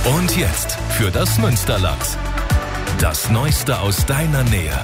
Und jetzt für das Münsterland. Das Neueste aus deiner Nähe.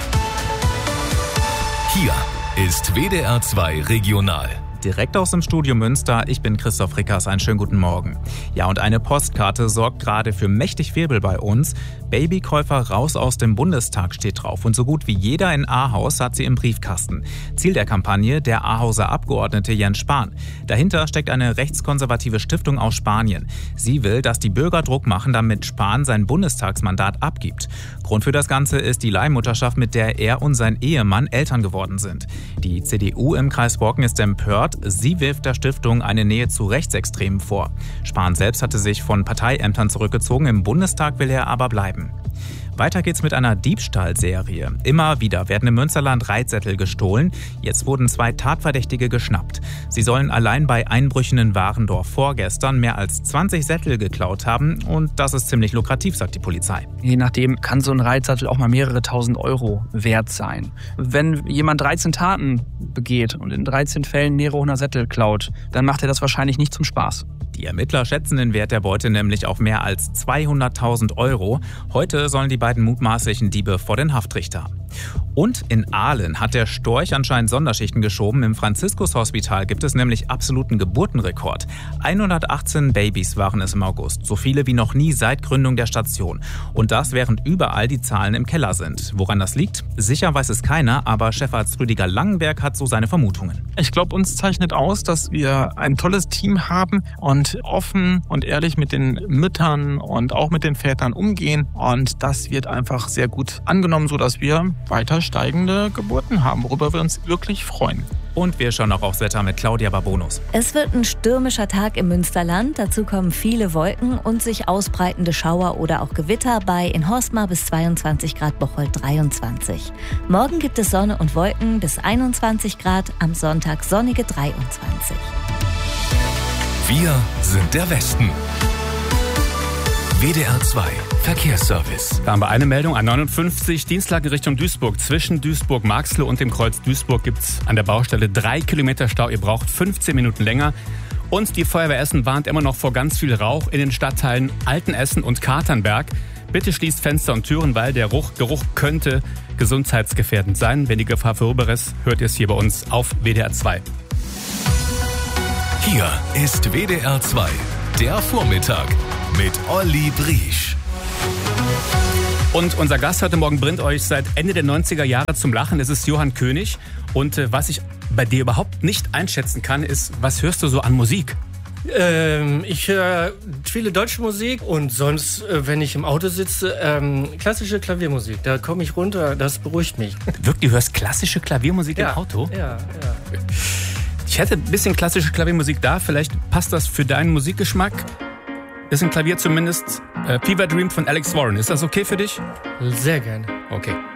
Hier ist WDR 2 Regional. Direkt aus dem Studio Münster, ich bin Christoph Rickers, einen schönen guten Morgen. Ja, und eine Postkarte sorgt gerade für mächtig Wirbel bei uns. Babykäufer raus aus dem Bundestag steht drauf und so gut wie jeder in Ahaus hat sie im Briefkasten. Ziel der Kampagne, der Ahauser Abgeordnete Jens Spahn. Dahinter steckt eine rechtskonservative Stiftung aus Spanien. Sie will, dass die Bürger Druck machen, damit Spahn sein Bundestagsmandat abgibt. Grund für das Ganze ist die Leihmutterschaft, mit der er und sein Ehemann Eltern geworden sind. Die CDU im Kreis Borken ist empört. Sie wirft der Stiftung eine Nähe zu Rechtsextremen vor. Spahn selbst hatte sich von Parteiämtern zurückgezogen, im Bundestag will er aber bleiben. Weiter geht's mit einer Diebstahlserie. Immer wieder werden im Münsterland Reitsättel gestohlen. Jetzt wurden 2 Tatverdächtige geschnappt. Sie sollen allein bei Einbrüchen in Warendorf vorgestern mehr als 20 Sättel geklaut haben. Und das ist ziemlich lukrativ, sagt die Polizei. Je nachdem kann so ein Reitsattel auch mal mehrere tausend Euro wert sein. Wenn jemand 13 Taten begeht und in 13 Fällen mehrere 100 Sättel klaut, dann macht er das wahrscheinlich nicht zum Spaß. Die Ermittler schätzen den Wert der Beute nämlich auf mehr als 200.000 Euro. Heute sollen die beiden mutmaßlichen Diebe vor den Haftrichter. Und in Aalen hat der Storch anscheinend Sonderschichten geschoben. Im Franziskus-Hospital gibt es nämlich absoluten Geburtenrekord. 118 Babys waren es im August, so viele wie noch nie seit Gründung der Station. Und das, während überall die Zahlen im Keller sind. Woran das liegt? Sicher weiß es keiner, aber Chefarzt Rüdiger Langenberg hat so seine Vermutungen. Ich glaube, uns zeichnet aus, dass wir ein tolles Team haben und offen und ehrlich mit den Müttern und auch mit den Vätern umgehen. Und das wird einfach sehr gut angenommen, sodass wir weiter steigende Geburten haben, worüber wir uns wirklich freuen. Und wir schauen auch aufs Wetter mit Claudia Barbonus. Es wird ein stürmischer Tag im Münsterland. Dazu kommen viele Wolken und sich ausbreitende Schauer oder auch Gewitter bei in Horstmar bis 22 Grad, Bocholt 23. Morgen gibt es Sonne und Wolken bis 21 Grad, am Sonntag sonnige 23. Wir sind der Westen. WDR 2 Verkehrsservice. Da haben wir eine Meldung an 59, Dienstlage Richtung Duisburg. Zwischen Duisburg-Marxloh und dem Kreuz Duisburg gibt es an der Baustelle 3 Kilometer Stau. Ihr braucht 15 Minuten länger. Und die Feuerwehr Essen warnt immer noch vor ganz viel Rauch in den Stadtteilen Altenessen und Katernberg. Bitte schließt Fenster und Türen, weil der Geruch könnte gesundheitsgefährdend sein. Wenn die Gefahr vorüber ist, hört ihr es hier bei uns auf WDR 2. Hier ist WDR 2, der Vormittag mit Olli Briesch. Und unser Gast heute Morgen bringt euch seit Ende der 90er Jahre zum Lachen. Es ist Johann König. Und was ich bei dir überhaupt nicht einschätzen kann, ist, was hörst du so an Musik? Ich höre viele deutsche Musik und sonst, wenn ich im Auto sitze, klassische Klaviermusik. Da komme ich runter, das beruhigt mich. Wirklich, du hörst klassische Klaviermusik im Auto? Ja. Ich hätte ein bisschen klassische Klaviermusik da. Vielleicht passt das für deinen Musikgeschmack. Ist ein Klavier zumindest. Fever Dream von Alex Warren. Ist das okay für dich? Sehr gerne. Okay.